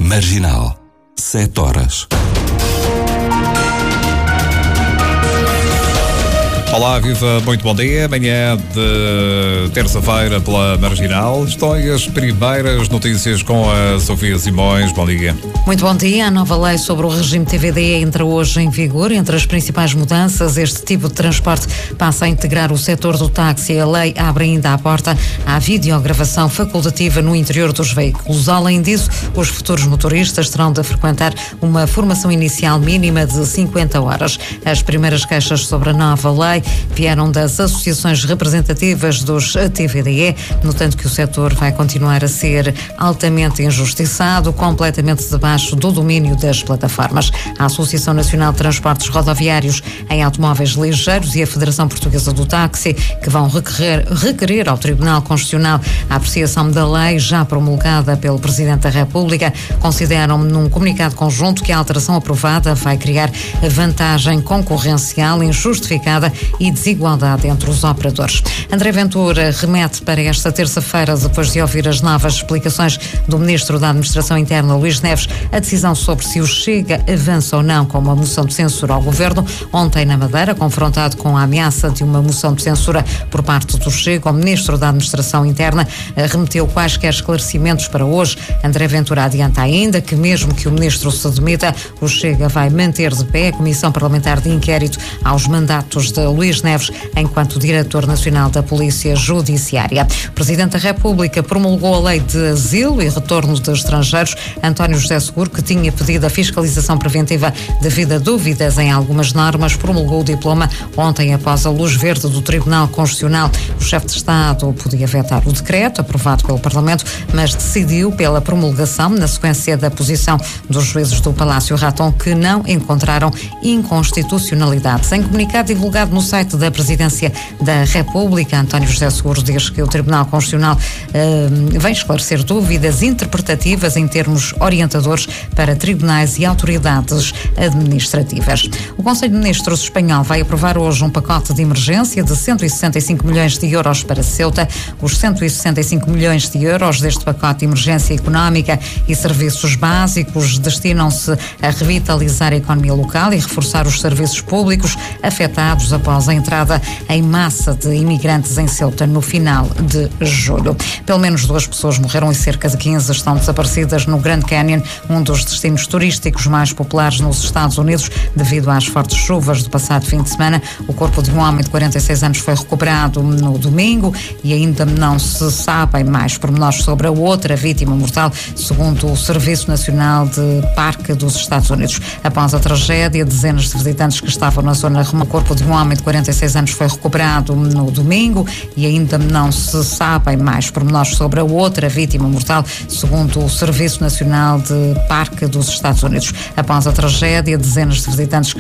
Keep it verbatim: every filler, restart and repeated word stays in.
Marginal, sete horas. Olá, viva, muito bom dia. Amanhã de terça-feira pela Marginal. Estão aí as primeiras notícias com a Sofia Simões. Bom dia. Muito bom dia. A nova lei sobre o regime T V D entra hoje em vigor. Entre as principais mudanças, este tipo de transporte passa a integrar o setor do táxi. A lei abre ainda a porta à videogravação facultativa no interior dos veículos. Além disso, os futuros motoristas terão de frequentar uma formação inicial mínima de cinquenta horas. As primeiras queixas sobre a nova lei vieram das associações representativas dos T V D E, notando que o setor vai continuar a ser altamente injustiçado, completamente debaixo do domínio das plataformas. A Associação Nacional de Transportes Rodoviários em Automóveis Ligeiros e a Federação Portuguesa do Táxi, que vão requerer, requerer ao Tribunal Constitucional a apreciação da lei já promulgada pelo Presidente da República, consideram num comunicado conjunto que a alteração aprovada vai criar vantagem concorrencial injustificada e desigualdade entre os operadores. André Ventura remete para esta terça-feira, depois de ouvir as novas explicações do Ministro da Administração Interna, Luís Neves, a decisão sobre se o Chega avança ou não com uma moção de censura ao Governo. Ontem, na Madeira, confrontado com a ameaça de uma moção de censura por parte do Chega, o Ministro da Administração Interna remeteu quaisquer esclarecimentos para hoje. André Ventura adianta ainda que, mesmo que o Ministro se demita, o Chega vai manter de pé a Comissão Parlamentar de Inquérito aos mandatos de Luís Neves enquanto Diretor Nacional da Polícia Judiciária. O Presidente da República promulgou a Lei de Asilo e Retorno de Estrangeiros. António José Seguro, que tinha pedido a fiscalização preventiva devido a dúvidas em algumas normas, promulgou o diploma ontem após a luz verde do Tribunal Constitucional. O chefe de Estado podia vetar o decreto aprovado pelo Parlamento, mas decidiu pela promulgação na sequência da posição dos juízes do Palácio Raton, que não encontraram inconstitucionalidades. Em comunicado divulgado no site da Presidência da República, António José Seguro diz que o Tribunal Constitucional uh, vem esclarecer dúvidas interpretativas em termos orientadores para tribunais e autoridades administrativas. O Conselho de Ministros espanhol vai aprovar hoje um pacote de emergência de cento e sessenta e cinco milhões de euros para Ceuta. Os cento e sessenta e cinco milhões de euros deste pacote de emergência económica e serviços básicos destinam-se a revitalizar a economia local e reforçar os serviços públicos afetados após a entrada em massa de imigrantes em Ceuta no final de julho. Pelo menos duas pessoas morreram e cerca de quinze estão desaparecidas no Grand Canyon, um dos destinos turísticos mais populares nos Estados Unidos, devido às fortes chuvas do passado fim de semana. O corpo de um homem de quarenta e seis anos foi recuperado no domingo e ainda não se sabem mais pormenores sobre a outra vítima mortal, segundo o Serviço Nacional de Parque dos Estados Unidos. Após a tragédia, dezenas de visitantes que estavam na zona remota. O corpo de um homem de quarenta e seis anos foi recuperado no domingo e ainda não se sabem mais pormenores sobre a outra vítima mortal, segundo o Serviço Nacional de Parque dos Estados Unidos. Após a tragédia, dezenas de visitantes